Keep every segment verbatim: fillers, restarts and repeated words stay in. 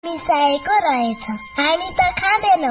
मिसाएको रहेछ। हामी त खाँदैनौ।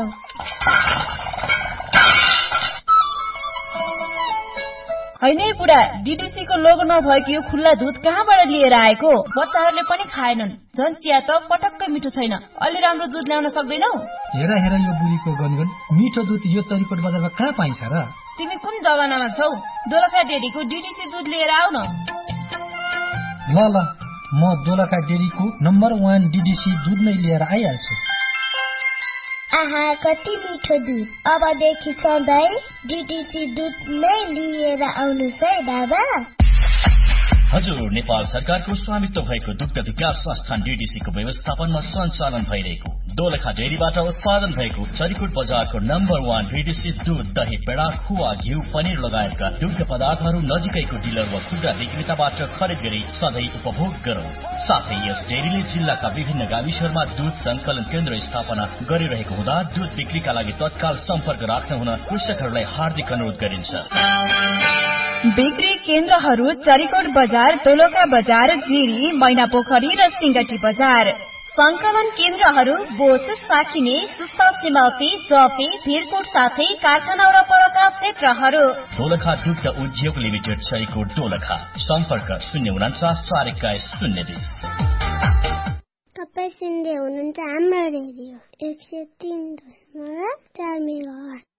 हैन बुढा, डीडीसी को लोगो नभएको यो खुल्ला दूध कहाँबाट लिएर आएको? बच्चाहरूले पनि खाएनन्। झन् चिया त पटक्कै मिठो छैन। अलि राम्रो दूध ल्याउन सक्दैनौ? हेर हेर यो बुढीको गनगन, मिठो दूध यो चरीकोट बजारमा कहाँ पाइन्छ र? तिमी कुन जमानामा छौ? दोलखा डेरीको डीडीसी दूध लिएर आऊ न। ल ल, म दोलखा डेरीको नम्बर वान डीडीसी दूध नै लिएर आइहाल्छु। आहा, कति मिठो दूध। अबदेखि सधैँ डीडीसी दूध नै लिएर आउनुस् है बाबा। हजुर, नेपाल सरकारको स्वामित्व भएको दुग्ध विकास संस्थान डीडीसी को व्यवस्थापनमा सञ्चालन भइरहेको दोलखा डेरीबाट उत्पादन भएको चरीकोट बजारको नम्बर वान डीडीसी दूध, दही, पेडा, खुवा, घिउ, पनिर लगायतका दुग्ध पदार्थहरू नजिकैको डिलर वा खुद्रा विक्रेताबाट खरिद गरी सधैँ उपभोग गरौं। साथै यस डेरीले जिल्लाका विभिन्न गाविसहरूमा दूध संकलन केन्द्र स्थापना गरिरहेको हुँदा दूध बिक्रीका लागि तत्काल सम्पर्क राख्न हुन कृषकहरूलाई हार्दिक अनुरोध गरिन्छ। बिक्री केन्द्रहरू चरीकोट बजार, दोलखा बजार, जिरी, मैनापोखरी र सिंगटी बजार। संकलन केन्द्रहरू बोच, साखिने, सुस्ता, सिमौती, जपे, भिरकोट साथै कारखाना र परका क्षेत्रहरू। दोलखा दुग्ध उद्योग लिमिटेड, चरीकोट, दोलखा। सम्पर्क शून्य उनाचास चार एक्काइस शून्य बिस। तपाईँ सुन्दै हुनुहुन्छ हाम्रो रेडियो एक सय तीन दशमलव चार मेगाहर्ज।